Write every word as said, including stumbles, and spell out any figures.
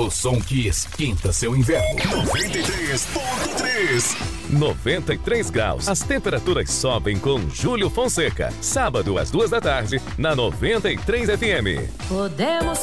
O som que esquenta seu inverno. noventa e três ponto três. noventa e três graus. As temperaturas sobem com Júlio Fonseca. Sábado às duas da tarde, na noventa e três F M. Podemos